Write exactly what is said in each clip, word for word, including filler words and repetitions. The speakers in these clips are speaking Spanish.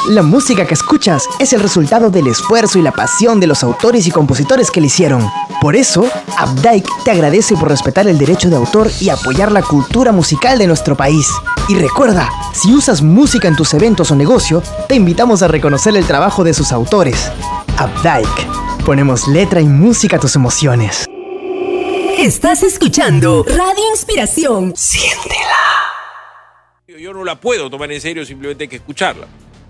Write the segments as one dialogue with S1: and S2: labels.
S1: La música que escuchas es el resultado del esfuerzo y la pasión de los autores y compositores que la hicieron. Por eso, Updike te agradece por respetar el derecho de autor y apoyar la cultura musical de nuestro país. Y recuerda, si usas música en tus eventos o negocio, te invitamos a reconocer el trabajo de sus autores. Updike. Ponemos letra y música a tus emociones.
S2: Estás escuchando Radio Inspiración.
S1: Siéntela.
S3: Yo no la puedo tomar en serio, simplemente hay que escucharla.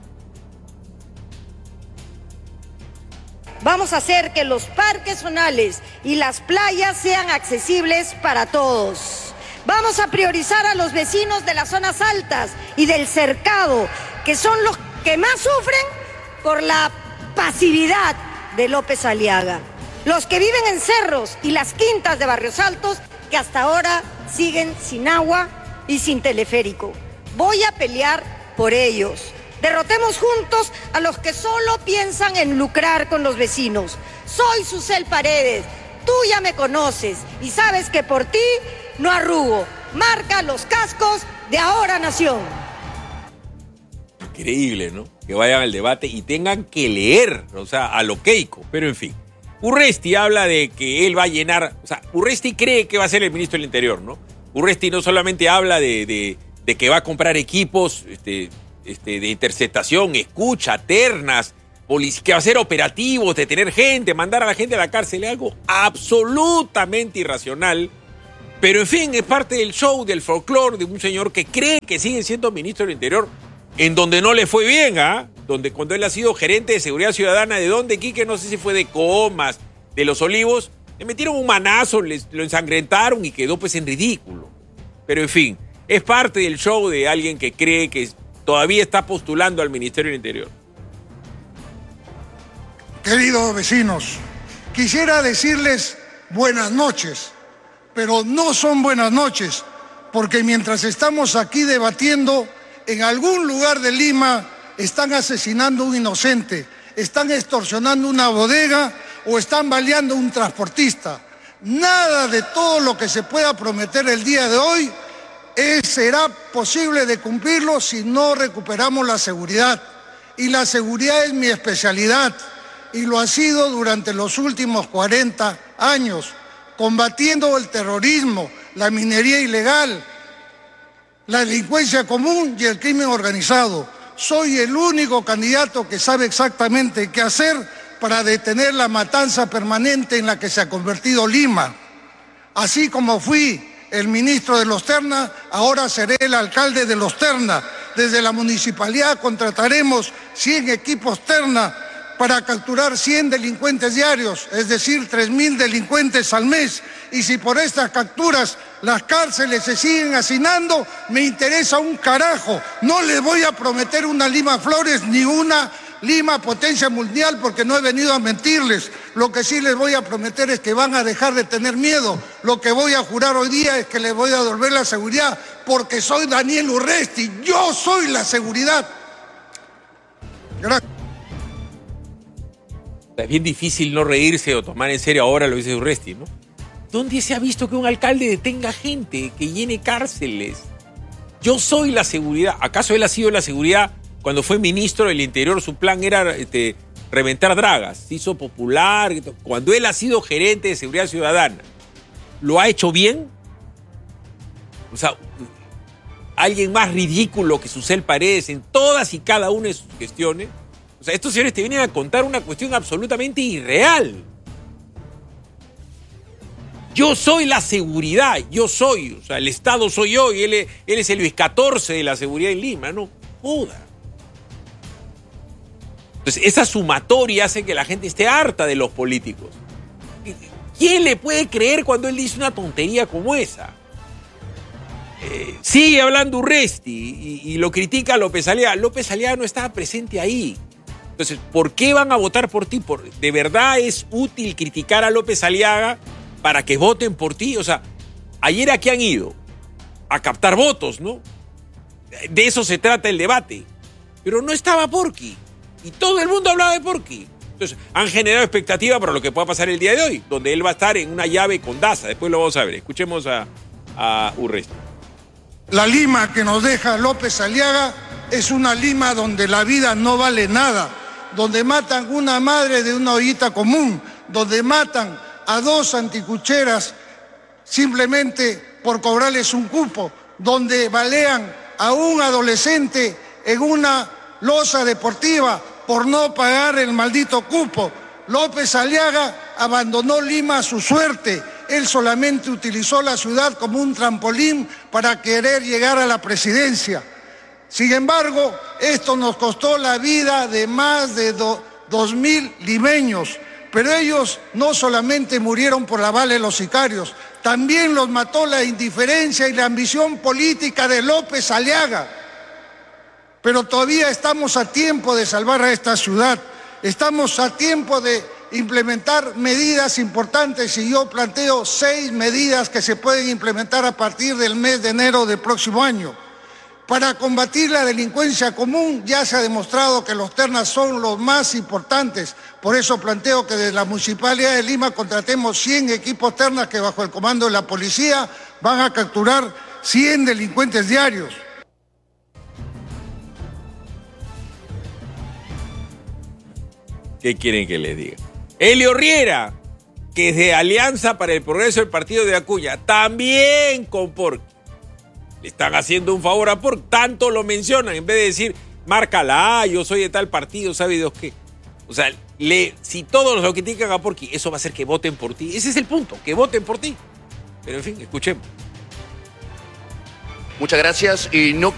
S4: Vamos a hacer que los parques zonales y las playas sean accesibles para todos. Vamos a priorizar a los vecinos de las zonas altas y del cercado, que son los que más sufren por la pasividad de López Aliaga. Los que viven en cerros y las quintas de Barrios Altos, que hasta ahora siguen sin agua y sin teleférico. Voy a pelear por ellos. Derrotemos juntos a los que solo piensan en lucrar con los vecinos. Soy Susel Paredes, tú ya me conoces y sabes que por ti no arrugo. Marca los cascos de Ahora Nación.
S3: Increíble, ¿no? Que vayan al debate y tengan que leer, o sea, a lo Keiko. Pero en fin, Urresti habla de que él va a llenar, o sea, Urresti cree que va a ser el ministro del Interior, ¿no? Urresti no solamente habla de, de, de que va a comprar equipos, este... Este, de interceptación, escucha, ternas, que va a ser operativos, de tener gente, mandar a la gente a la cárcel, es algo absolutamente irracional. Pero en fin, es parte del show, del folclore de un señor que cree que sigue siendo ministro del Interior, en donde no le fue bien, ¿ah? ¿eh? Donde cuando él ha sido gerente de seguridad ciudadana, ¿de dónde, Quique? No sé si fue de Comas, de Los Olivos, le metieron un manazo, les, lo ensangrentaron y quedó pues en ridículo. Pero en fin, es parte del show de alguien que cree que todavía está postulando al Ministerio del Interior.
S5: Queridos vecinos, quisiera decirles buenas noches, pero no son buenas noches, porque mientras estamos aquí debatiendo, en algún lugar de Lima están asesinando a un inocente, están extorsionando una bodega o están baleando a un transportista. Nada de todo lo que se pueda prometer el día de hoy Es, será posible de cumplirlo si no recuperamos la seguridad. Y la seguridad es mi especialidad y lo ha sido durante los últimos cuarenta años, combatiendo el terrorismo, la minería ilegal, la delincuencia común y el crimen organizado. Soy el único candidato que sabe exactamente qué hacer para detener la matanza permanente en la que se ha convertido Lima. Así como fui el ministro de Los Terna, ahora seré el alcalde de Los Terna. Desde la municipalidad contrataremos cien equipos Terna para capturar cien delincuentes diarios, es decir, tres mil delincuentes al mes. Y si por estas capturas las cárceles se siguen hacinando, me interesa un carajo. No les voy a prometer una Lima Flores ni una Lima potencia mundial, porque no he venido a mentirles. Lo que sí les voy a prometer es que van a dejar de tener miedo. Lo que voy a jurar hoy día es que les voy a devolver la seguridad, porque soy Daniel Urresti. Yo soy la seguridad. Gracias.
S3: Es bien difícil no reírse o tomar en serio ahora lo dice Urresti, ¿no? ¿Dónde se ha visto que un alcalde detenga gente, que llene cárceles? Yo soy la seguridad. ¿Acaso él ha sido la seguridad? Cuando fue ministro del Interior, su plan era este, reventar dragas. Se hizo popular. Cuando él ha sido gerente de seguridad ciudadana, ¿lo ha hecho bien? O sea, alguien más ridículo que Susel Paredes en todas y cada una de sus gestiones. O sea, estos señores te vienen a contar una cuestión absolutamente irreal. Yo soy la seguridad, yo soy, o sea, el Estado soy yo y él es, él es el Luis catorce de la seguridad en Lima, no joda. Entonces, esa sumatoria hace que la gente esté harta de los políticos. ¿Quién le puede creer cuando él dice una tontería como esa? Eh, sigue hablando Urresti y, y lo critica a López Aliaga. López Aliaga no estaba presente ahí. Entonces, ¿por qué van a votar por ti? Por, ¿de verdad es útil criticar a López Aliaga para que voten por ti? O sea, ayer ¿a qué han ido? A captar votos, ¿no? De eso se trata el debate. Pero no estaba Porky. Y todo el mundo hablaba de Porky. Entonces, han generado expectativa para lo que pueda pasar el día de hoy, donde él va a estar en una llave con Daza. Después lo vamos a ver. Escuchemos a, a Urresti.
S5: La Lima que nos deja López Aliaga es una Lima donde la vida no vale nada, donde matan una madre de una ollita común, donde matan a dos anticucheras simplemente por cobrarles un cupo, donde balean a un adolescente en una loza deportiva por no pagar el maldito cupo. López Aliaga abandonó Lima a su suerte. Él solamente utilizó la ciudad como un trampolín para querer llegar a la presidencia. Sin embargo, esto nos costó la vida de más de dos mil limeños, pero ellos no solamente murieron por la bala de los sicarios, también los mató la indiferencia y la ambición política de López Aliaga. Pero todavía estamos a tiempo de salvar a esta ciudad, estamos a tiempo de implementar medidas importantes y yo planteo seis medidas que se pueden implementar a partir del mes de enero del próximo año. Para combatir la delincuencia común ya se ha demostrado que los ternas son los más importantes. Por eso planteo que desde la Municipalidad de Lima contratemos cien equipos ternas que bajo el comando de la policía van a capturar cien delincuentes diarios.
S3: ¿Qué quieren que les diga? Elio Riera, que es de Alianza para el Progreso del Partido de Acuña, también con Porqui. Le están haciendo un favor a Porqui, tanto lo mencionan, en vez de decir, márcala, yo soy de tal partido, ¿sabe Dios qué? O sea, le, si todos los lo critican a Porqui, eso va a hacer que voten por ti. Ese es el punto, que voten por ti. Pero en fin, escuchemos.
S6: Muchas gracias. Y no